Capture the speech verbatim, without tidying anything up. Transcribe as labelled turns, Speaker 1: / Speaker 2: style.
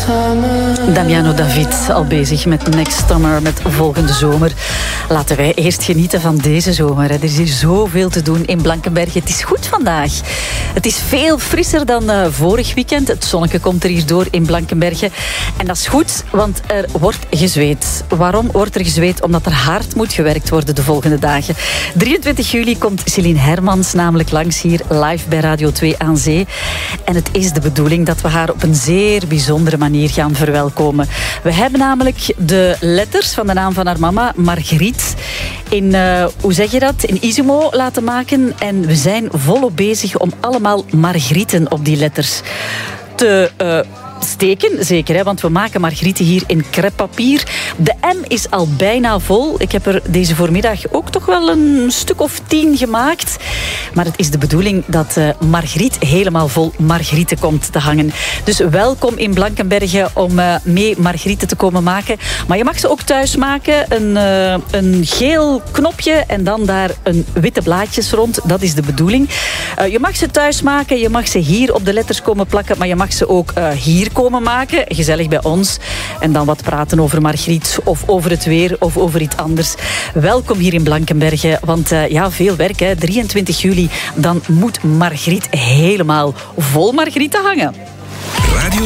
Speaker 1: Damiano David al bezig met Next Summer, met volgende zomer. Laten wij eerst genieten van deze zomer. Er is hier zoveel te doen in Blankenberge. Het is goed vandaag. Het is veel frisser dan uh, vorig weekend. Het zonnetje komt er hier door in Blankenberge. En dat is goed, want er wordt gezweet. Waarom wordt er gezweet? Omdat er hard moet gewerkt worden de volgende dagen. drieëntwintig juli komt Celine Hermans namelijk langs hier live bij Radio twee aan Zee. En het is de bedoeling dat we haar op een zeer bijzondere manier gaan verwelkomen. We hebben namelijk de letters van de naam van haar mama, Margriet, in, uh, hoe zeg je dat, in Izumo laten maken. En we zijn volop bezig om allemaal Margrieten op die letters te uh, steken, zeker, hè, want we maken Margrieten hier in crêpepapier. De M is al bijna vol. Ik heb er deze voormiddag ook toch wel een stuk of tien gemaakt. Maar het is de bedoeling dat uh, Margriet helemaal vol Margrieten komt te hangen. Dus welkom in Blankenberge om uh, mee Margrieten te komen maken. Maar je mag ze ook thuis maken. Een, uh, een geel knopje en dan daar een witte blaadjes rond. Dat is de bedoeling. Uh, je mag ze thuis maken. Je mag ze hier op de letters komen plakken. Maar je mag ze ook uh, hier komen maken. Gezellig bij ons. En dan wat praten over Margriet of over het weer of over iets anders. Welkom hier in Blankenberge. Want uh, ja, veel werk, hè. drieëntwintig juli. Dan moet Margriet helemaal vol Margrieten hangen.
Speaker 2: Radio